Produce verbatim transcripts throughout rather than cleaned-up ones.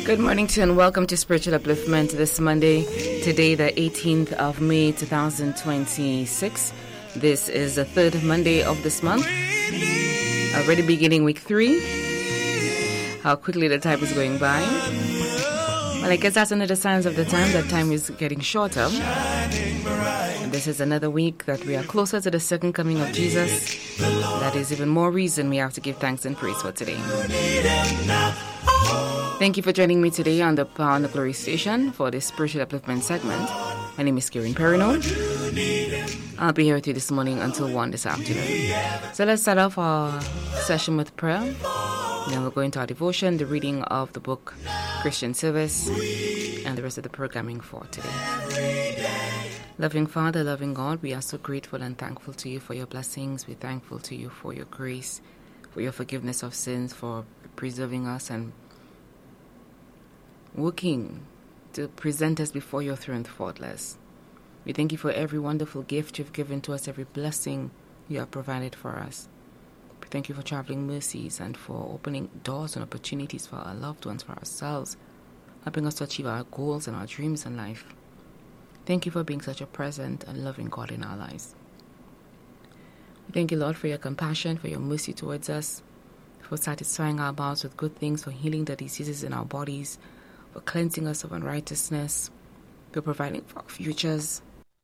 Good morning to you and welcome to Spiritual Upliftment this Monday, today the eighteenth of May twenty twenty-six. This is the third Monday of this month, already beginning week three. How quickly the time is going by. Well, I guess that's another signs of the time, that time is getting shorter. And this is another week that we are closer to the second coming of Jesus. That is even more reason we have to give thanks and praise for today. Thank you for joining me today on the Power and the Glory station for this Spiritual Upliftment segment. My name is Karen Perino. I'll be here with you this morning until one this afternoon. So let's start off our session with prayer. Then we'll go into our devotion, the reading of the book Christian Service, and the rest of the programming for today. Loving Father, loving God, we are so grateful and thankful to you for your blessings. We're thankful to you for your grace, for your forgiveness of sins, for preserving us and working to present us before your throne faultless. We thank you for every wonderful gift you've given to us, every blessing you have provided for us. We thank you for traveling mercies and for opening doors and opportunities for our loved ones, for ourselves, helping us to achieve our goals and our dreams in life. Thank you for being such a present and loving God in our lives. We thank you, Lord, for your compassion, for your mercy towards us, for satisfying our mouths with good things, for healing the diseases in our bodies, for cleansing us of unrighteousness, for providing for our futures.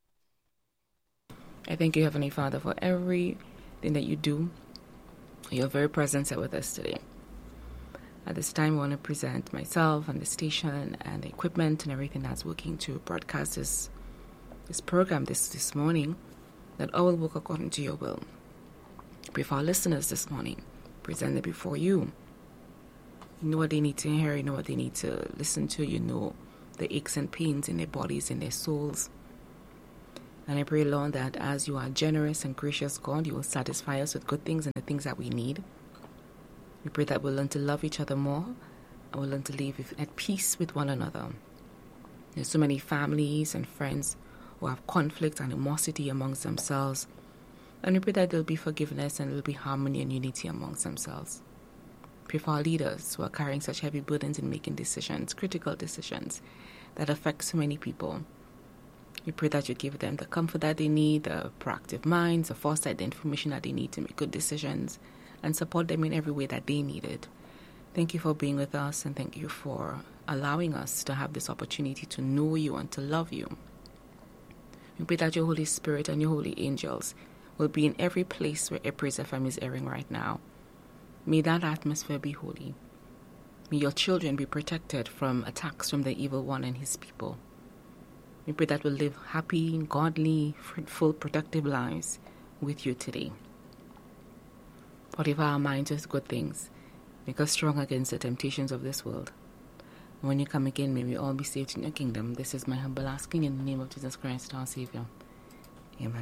I thank you, Heavenly Father, for everything that you do. Your very presence here with us today. At this time, I want to present myself and the station and the equipment and everything that's working to broadcast this, this program this, this morning, that all will work according to your will. Pray for our listeners this morning. Present them before you. You know what they need to hear, you know what they need to listen to, you know the aches and pains in their bodies, in their souls. And I pray, Lord, that as you are generous and gracious God, you will satisfy us with good things and the things that we need. We pray that we'll learn to love each other more and we'll learn to live at peace with one another. There's so many families and friends who have conflict and animosity amongst themselves. And we pray that there'll be forgiveness and there'll be harmony and unity amongst themselves. Pray for our leaders who are carrying such heavy burdens in making decisions, critical decisions that affect so many people. We pray that you give them the comfort that they need, the proactive minds, the foresight, the information that they need to make good decisions, and support them in every way that they need it. Thank you for being with us, and thank you for allowing us to have this opportunity to know you and to love you. We pray that your Holy Spirit and your holy angels will be in every place where Praise F M is airing right now. May that atmosphere be holy. May your children be protected from attacks from the evil one and his people. We pray that we'll live happy, godly, fruitful, productive lives with you today. Fortify our minds with good things. Make us strong against the temptations of this world. And when you come again, may we all be saved in your kingdom. This is my humble asking in the name of Jesus Christ, our Savior.